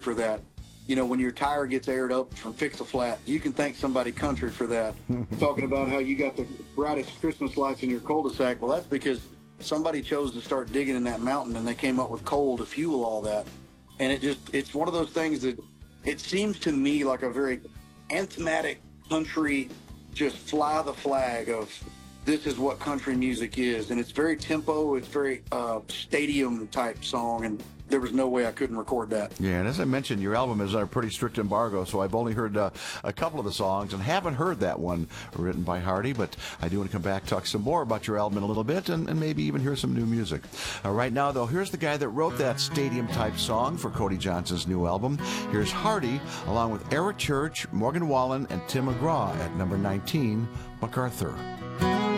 for that. You know, when your tire gets aired up from Fix-A-Flat, you can thank somebody country for that. Talking about how you got the brightest Christmas lights in your cul-de-sac. Well, that's because somebody chose to start digging in that mountain, and they came up with coal to fuel all that. And it's one of those things that it seems to me like a very anthematic country, just fly the flag of this is what country music is. And it's very tempo, it's very stadium type song, and there was no way I couldn't record that. Yeah, and as I mentioned, your album is under pretty strict embargo, so I've only heard a couple of the songs and haven't heard that one written by Hardy, but I do want to come back, talk some more about your album in a little bit, and maybe even hear some new music. Right now, though, here's the guy that wrote that stadium-type song for Cody Johnson's new album. Here's Hardy, along with Eric Church, Morgan Wallen, and Tim McGraw at number 19, MacArthur.